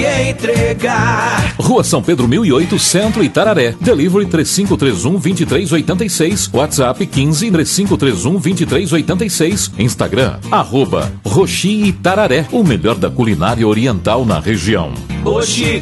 entregar. Rua São Pedro 1008, Centro, Itararé. Delivery 3531-2386. WhatsApp 15 3531-2386. Instagram @Roxi Itararé. O melhor da culinária oriental na região. Roxi